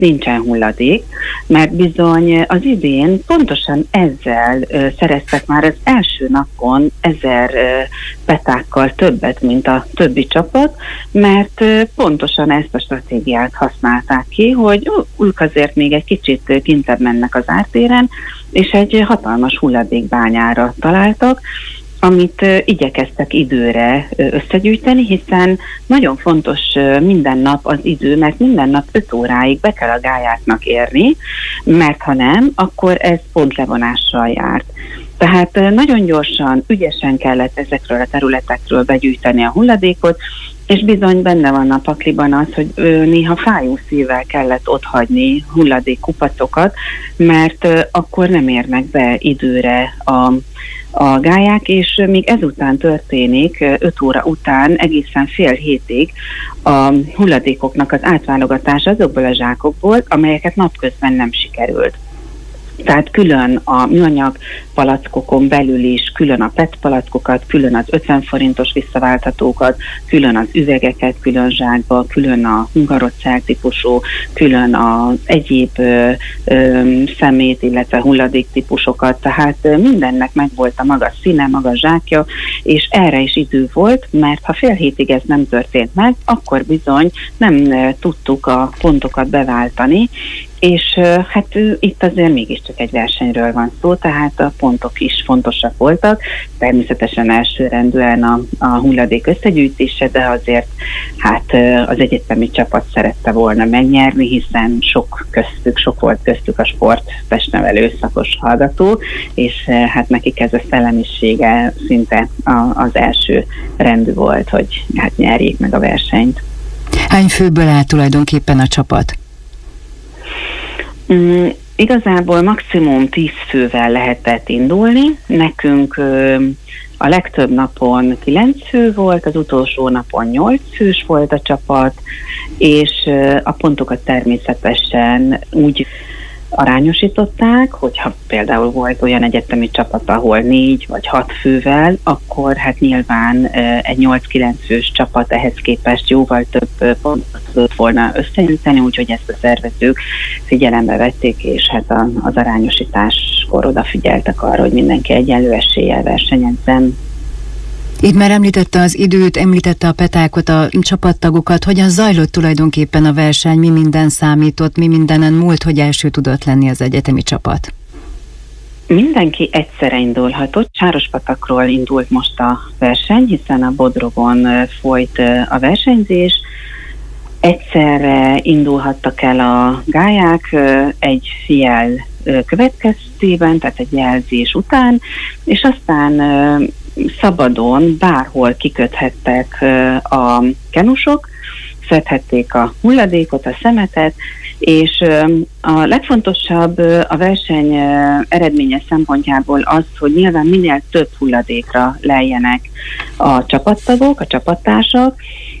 nincsen hulladék, mert bizony az idén pontosan ezzel szereztek már az első napon 1000 petákkal többet, mint a többi csapat, mert pontosan ezt a stratégiát használták ki, hogy ők azért még egy kicsit kintebb mennek az ártéren, és egy hatalmas hulladékbányára találtak, amit igyekeztek időre összegyűjteni, hiszen nagyon fontos minden nap az idő, mert minden nap 5 óráig be kell a gályáknak érni, mert ha nem, akkor ez pontlevonással járt. Tehát nagyon gyorsan, ügyesen kellett ezekről a területekről begyűjteni a hulladékot, és bizony benne van a pakliban az, hogy néha fájó szívvel kellett otthagyni hulladékkupacokat, mert akkor nem érnek be időre a gályák, és még ezután történik, 5 óra után egészen fél hétig a hulladékoknak az átválogatása azokból a zsákokból, amelyeket napközben nem sikerült. Tehát külön a műanyag palackokon belül is, külön a PET palackokat, külön az 50 forintos visszaválthatókat, külön az üvegeket, külön zsákba, külön a hungarocell típusú, külön az egyéb szemét, illetve hulladék típusokat, tehát mindennek megvolt a maga színe, maga zsákja, és erre is idő volt, mert ha fél hétig ez nem történt meg, akkor bizony nem tudtuk a pontokat beváltani, és hát itt azért mégiscsak egy versenyről van szó, tehát a pontok is fontosak voltak, természetesen elsőrendűen a hulladék összegyűjtése, de azért hát az egyetemi csapat szerette volna megnyerni, hiszen sok volt köztük a sporttestnevelő szakos hallgató, és hát nekik ez a szellemisége szinte az első rendű volt, hogy hát nyerjék meg a versenyt. Hány főből áll tulajdonképpen a csapat? Igazából maximum 10 fővel lehetett indulni. Nekünk a legtöbb napon 9 fő volt, az utolsó napon 8 fős volt a csapat, és a pontokat természetesen úgy arányosították, hogyha például volt olyan egyetemi csapat, ahol 4 vagy 6 fővel, akkor hát nyilván egy 8-9 fős csapat ehhez képest jóval több pontot tudott volna összegyűjteni, úgyhogy ezt a szervezők figyelembe vették, és hát az arányosításkor odafigyeltek arra, hogy mindenki egyenlő eséllyel versenyezzen. Itt már említette az időt, említette a petákot, a csapattagokat. Hogyan zajlott tulajdonképpen a verseny, mi minden számított, mi mindenen múlt, hogy első tudott lenni az egyetemi csapat? Mindenki egyszerre indulhatott. Sárospatakról indult most a verseny, hiszen a Bodrogon folyt a versenyzés. Egyszerre indulhattak el a gályák egy jel következtében, tehát egy jelzés után, és aztán szabadon bárhol kiköthettek a kenusok, szedhették a hulladékot, a szemetet, és a legfontosabb a verseny eredménye szempontjából az, hogy nyilván minél több hulladékra lejjenek a csapattagok, a csapattársak,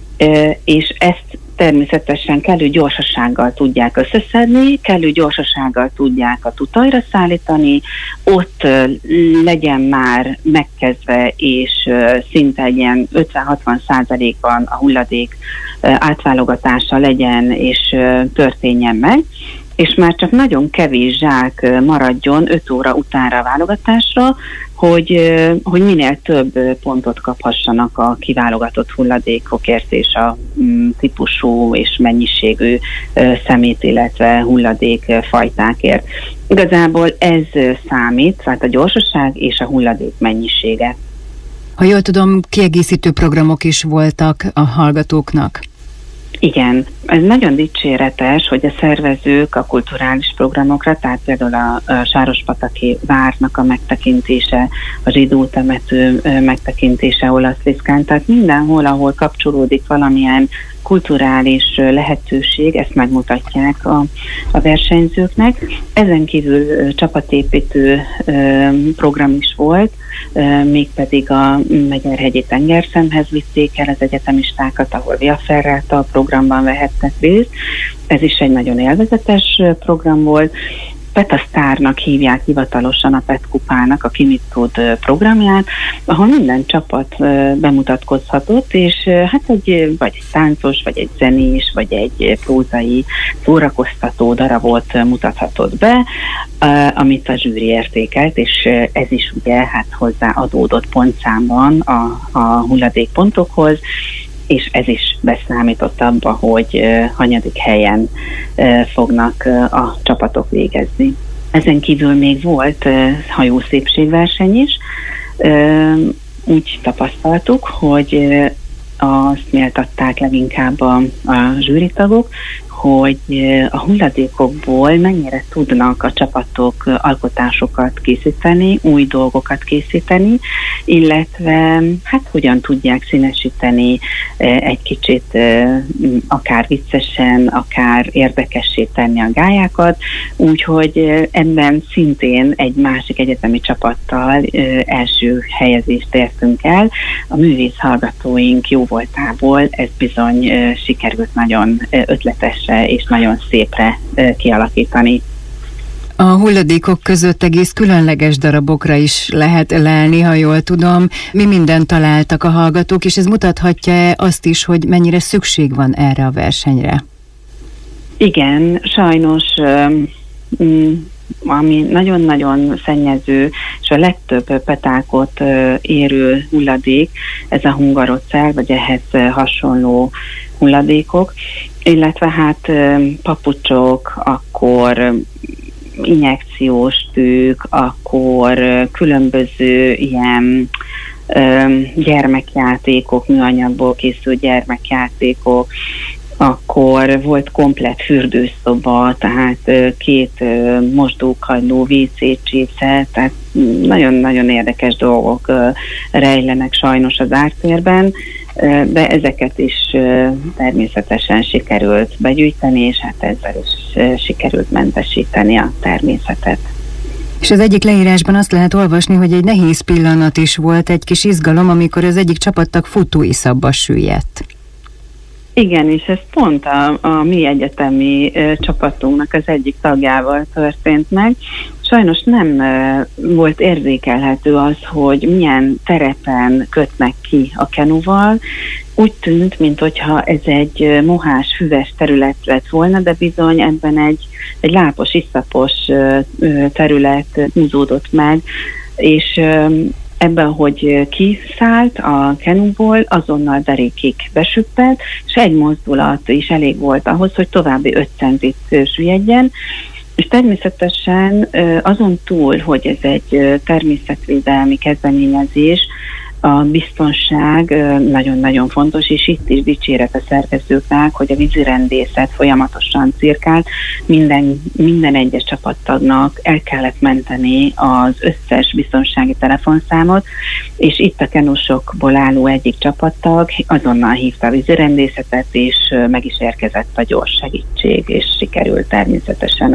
és ezt természetesen kellő gyorsasággal tudják összeszedni, kellő gyorsasággal tudják a tutajra szállítani, ott legyen már megkezdve, és szinte egy ilyen 50-60%-ban a hulladék átválogatása legyen, és történjen meg, és már csak nagyon kevés zsák maradjon 5 óra utánra a válogatásra, hogy minél több pontot kaphassanak a kiválogatott hulladékokért és a típusú és mennyiségű szemét, illetve hulladékfajtákért. Igazából ez számít, tehát a gyorsaság és a hulladék mennyisége. Ha jól tudom, kiegészítő programok is voltak a hallgatóknak. Igen, ez nagyon dicséretes, hogy a szervezők a kulturális programokra, tehát például a Sárospataki várnak a megtekintése, a zsidó temető megtekintése Olaszliszkán, tehát mindenhol, ahol kapcsolódik valamilyen kulturális lehetőség, ezt megmutatják a versenyzőknek. Ezen kívül csapatépítő program is volt, mégpedig a Megyerhegyi tengerszemhez vitték el az egyetemistákat, ahol Via Ferrata programban vehettek részt. Ez is egy nagyon élvezetes program volt. Petasztárnak hívják hivatalosan a PET kupának, a Ki mit tud programját, ahol minden csapat bemutatkozhatott, és hát vagy egy táncos, vagy egy zenés, vagy egy prózai szórakoztató darabot mutathatott be, amit a zsűri értékelt, és ez is ugye hát hozzáadódott pontszámban a hulladékpontokhoz, és ez is beszámított abba, hogy hanyadik helyen fognak a csapatok végezni. Ezen kívül még volt hajószépségverseny is. Úgy tapasztaltuk, hogy azt méltatták leginkább a zsűritagok, hogy a hulladékokból mennyire tudnak a csapatok alkotásokat készíteni, új dolgokat készíteni, illetve hát hogyan tudják színesíteni egy kicsit akár viccesen, akár érdekessé tenni a gályákat, úgyhogy ebben szintén egy másik egyetemi csapattal első helyezést értünk el. A művész hallgatóink jó voltából ez bizony sikerült nagyon ötletes és nagyon szépre kialakítani. A hulladékok között egész különleges darabokra is lehet lelni, ha jól tudom. Mi mindent találtak a hallgatók, és ez mutathatja azt is, hogy mennyire szükség van erre a versenyre? Igen, sajnos ami nagyon-nagyon szennyező, és a legtöbb petákot érő hulladék, ez a hungarocell, vagy ehhez hasonló hulladékok, illetve hát papucsok, akkor injekciós tűk, akkor különböző ilyen gyermekjátékok, műanyagból készült gyermekjátékok, akkor volt komplett fürdőszoba, tehát 2 mosdókagyló, WC-csésze, tehát nagyon-nagyon érdekes dolgok rejlenek sajnos az ártérben, de ezeket is természetesen sikerült begyűjteni, és hát ezzel is sikerült mentesíteni a természetet. És az egyik leírásban azt lehet olvasni, hogy egy nehéz pillanat is volt, egy kis izgalom, amikor az egyik csapattag futóiszapba süllyedt. Igen, és ez pont a mi egyetemi csapatunknak az egyik tagjával történt meg. Sajnos nem volt érzékelhető az, hogy milyen terepen kötnek ki a kenuval. Úgy tűnt, mintha ez egy mohás, füves terület lett volna, de bizony ebben egy lápos, iszapos terület húzódott meg, és ebben, hogy kiszállt a kenuból, azonnal derékig besüppelt, és egy mozdulat is elég volt ahhoz, hogy további 5 centit süllyedjen, és természetesen azon túl, hogy ez egy természetvédelmi kezdeményezés, a biztonság nagyon-nagyon fontos, és itt is dicséret a szervezőknek, hogy a vízirendészet folyamatosan cirkál, minden egyes csapattagnak el kellett menteni az összes biztonsági telefonszámot, és itt a kenusokból álló egyik csapattag azonnal hívta a vízirendészetet, és meg is érkezett a gyors segítség, és sikerült természetesen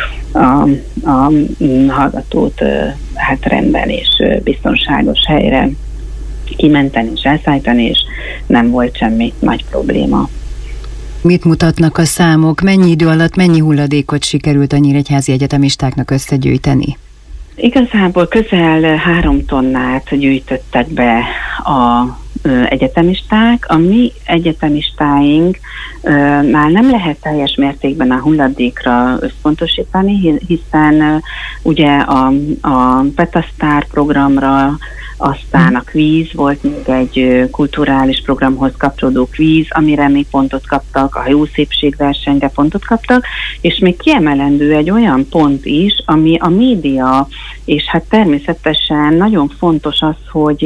a hallgatót hát rendben és biztonságos helyre kimenteni és elszállítani, és nem volt semmi nagy probléma. Mit mutatnak a számok? Mennyi idő alatt mennyi hulladékot sikerült a nyíregyházi egyetemistáknak összegyűjteni? Igazából közel 3 tonnát gyűjtöttek be az egyetemisták. A mi egyetemistáinknál nem lehet teljes mértékben a hulladékra összpontosítani, hiszen ugye a Petasztár programra, aztán a kvíz, volt még egy kulturális programhoz kapcsolódó kvíz, amire még pontot kaptak, a hajószépségversenyre pontot kaptak, és még kiemelendő egy olyan pont is, ami a média, és hát természetesen nagyon fontos az,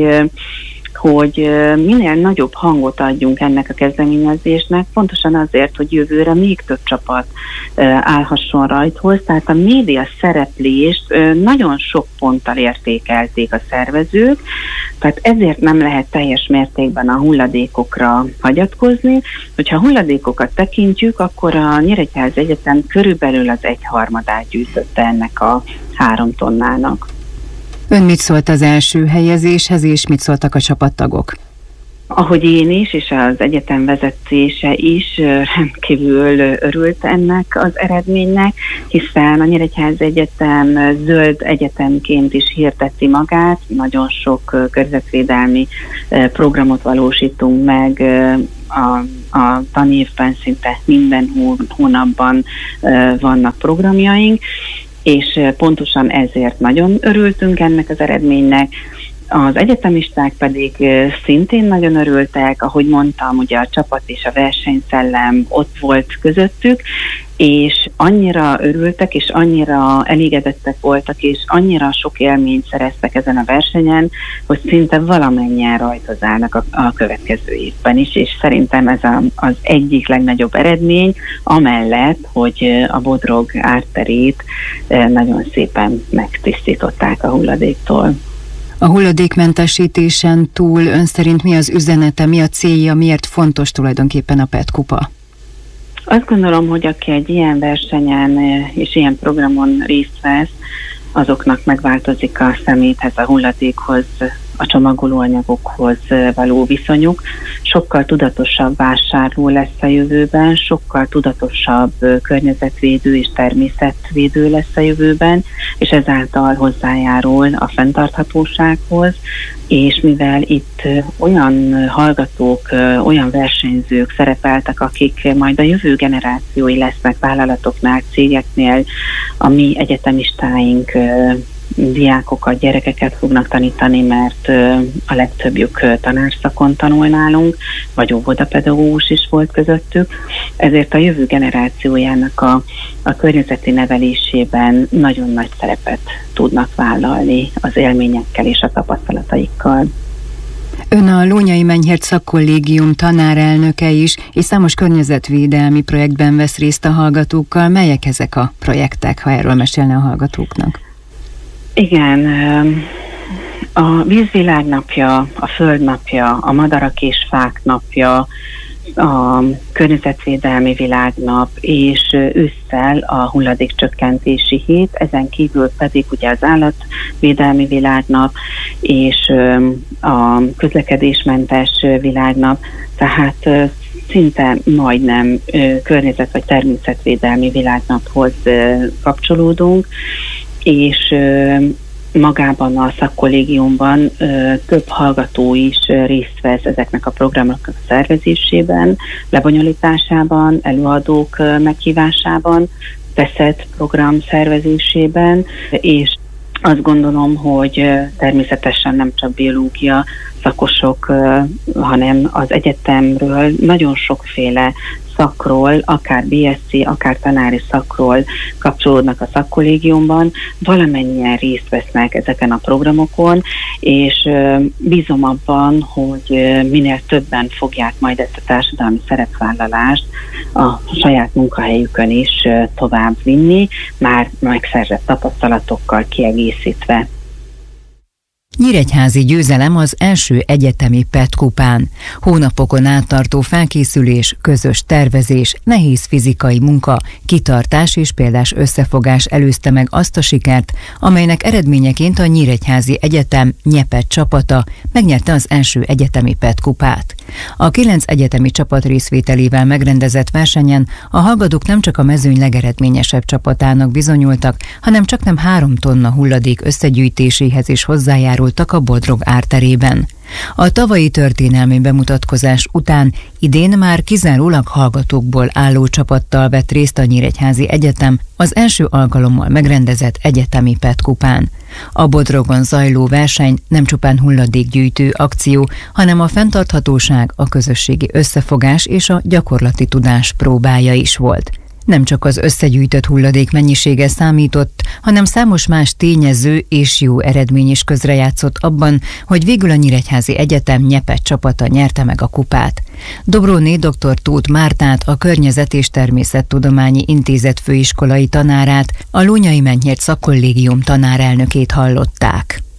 hogy minél nagyobb hangot adjunk ennek a kezdeményezésnek, pontosan azért, hogy jövőre még több csapat állhasson rajthoz. Tehát a média szereplést nagyon sok ponttal értékelték a szervezők, tehát ezért nem lehet teljes mértékben a hulladékokra hagyatkozni. Hogyha a hulladékokat tekintjük, akkor a Nyíregyházi Egyetem körülbelül az 1/3 gyűjtötte ennek a 3 tonnának. Ön mit szólt az első helyezéshez, és mit szóltak a csapattagok? ahogy én is, és az egyetem vezetése is rendkívül örült ennek az eredménynek, hiszen a Nyíregyházi Egyetem zöld egyetemként is hirdeti magát, nagyon sok környezetvédelmi programot valósítunk meg, a tanévben szinte minden hónapban vannak programjaink, és pontosan ezért nagyon örültünk ennek az eredménynek. Az egyetemisták pedig szintén nagyon örültek, ahogy mondtam, ugye a csapat és a versenyszellem ott volt közöttük, és annyira örültek, és annyira elégedettek voltak, és annyira sok élményt szereztek ezen a versenyen, hogy szinte valamennyien rajtozálnak a következő évben is, és szerintem ez az egyik legnagyobb eredmény, amellett, hogy a Bodrog árterét nagyon szépen megtisztították a hulladéktól. A hulladékmentesítésen túl ön szerint mi az üzenete, mi a célja, miért fontos tulajdonképpen a PET kupa? Azt gondolom, hogy aki egy ilyen versenyen és ilyen programon részt vesz, azoknak megváltozik a szeméthez, a hulladékhoz, a csomagolóanyagokhoz való viszonyuk. Sokkal tudatosabb vásárló lesz a jövőben, sokkal tudatosabb környezetvédő és természetvédő lesz a jövőben, és ezáltal hozzájárul a fenntarthatósághoz, és mivel itt olyan hallgatók, olyan versenyzők szerepeltek, akik majd a jövő generációi lesznek vállalatoknál, cégeknél, a mi egyetemistáink diákokat, gyerekeket fognak tanítani, mert a legtöbbjük tanárszakon tanul nálunk, vagy óvodapedagógus is volt közöttük. Ezért a jövő generációjának a környezeti nevelésében nagyon nagy szerepet tudnak vállalni az élményekkel és a tapasztalataikkal. Ön a Lónyai Menyhért Szakkollégium tanárelnöke is, és számos környezetvédelmi projektben vesz részt a hallgatókkal. Melyek ezek a projektek, ha erről mesélne a hallgatóknak? Igen, a Vízvilág napja, a Föld napja, a Madarak és Fák napja, a Környezetvédelmi Világnap, és ősszel a hulladékcsökkentési hét, ezen kívül pedig ugye az Állatvédelmi Világnap és a Közlekedésmentes Világnap, tehát szinte majdnem környezet- vagy természetvédelmi világnaphoz kapcsolódunk, és magában a szakkollégiumban több hallgató is részt vesz ezeknek a programoknak a szervezésében, lebonyolításában, előadók meghívásában, veszett program szervezésében, és azt gondolom, hogy természetesen nem csak biológia szakosok, hanem az egyetemről nagyon sokféle szakról, akár BSc, akár tanári szakról kapcsolódnak a szakkollégiumban, valamennyien részt vesznek ezeken a programokon, és bízom abban, hogy minél többen fogják majd ezt a társadalmi szerepvállalást a saját munkahelyükön is tovább vinni, már megszerzett tapasztalatokkal kiegészítve. Nyíregyházi győzelem az első egyetemi PET kupán. Hónapokon át tartó felkészülés, közös tervezés, nehéz fizikai munka, kitartás és példás összefogás előzte meg azt a sikert, amelynek eredményeként a Nyíregyházi Egyetem Nyepet csapata megnyerte az első egyetemi PET kupát. A 9 egyetemi csapat részvételével megrendezett versenyen a hallgatók nem csak a mezőny legeredményesebb csapatának bizonyultak, hanem csaknem 3 tonna hulladék összegyűjtéséhez is hozzájárultak a Bodrog árterében. A tavalyi történelmi bemutatkozás után idén már kizárólag hallgatókból álló csapattal vett részt a Nyíregyházi Egyetem az első alkalommal megrendezett egyetemi PET kupán. A Bodrogon zajló verseny nem csupán hulladékgyűjtő akció, hanem a fenntarthatóság, a közösségi összefogás és a gyakorlati tudás próbája is volt. Nem csak az összegyűjtött hulladék mennyisége számított, hanem számos más tényező és jó eredmény is közrejátszott abban, hogy végül a Nyíregyházi Egyetem Nyepet csapata nyerte meg a kupát. Dobróné dr. Tóth Mártát, a Környezet- és Természettudományi Intézet főiskolai tanárát, a Lónyai Menyhért Szakkollégium tanárelnökét hallották.